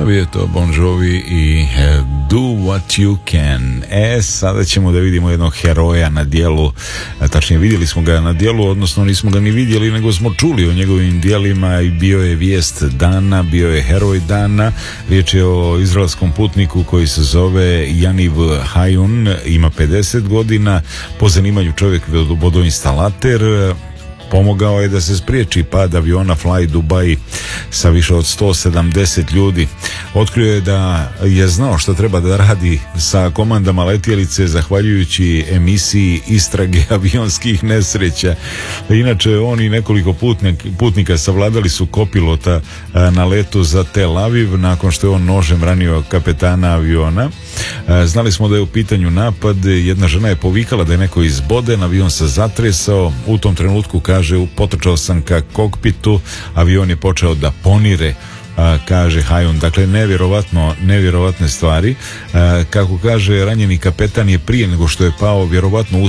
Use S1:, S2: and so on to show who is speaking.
S1: Bio je to Bon Jovi i Do What You Can. Sada ćemo da vidimo jednog heroja na dijelu, tačnije vidjeli smo ga na dijelu, odnosno nismo ga ni vidjeli, nego smo čuli o njegovim dijelima i bio je vijest dana, bio je heroj dana. Riječ je o izraelskom putniku koji se zove Yaniv Hayun, ima 50 godina, po zanimanju čovjek vodoinstalater. Pomogao je da se spriječi pad aviona Fly Dubai sa više od 170 ljudi. Otkrio je da je znao što treba da radi sa komandama letjelice zahvaljujući emisiji istrage avionskih nesreća. Inače, on i nekoliko putnika savladali su kopilota na letu za Tel Aviv nakon što je on nožem ranio kapetana aviona. Znali smo da je u pitanju napad. Jedna žena je povikala da je neko izboden, avion se zatresao. U tom trenutku, kaže, potrčao sam ka kokpitu, avion je počeo da ponire, kaže Hayun. Dakle, nevjerovatne stvari. Kako kaže, ranjeni kapetan je prije nego što je pao vjerovatno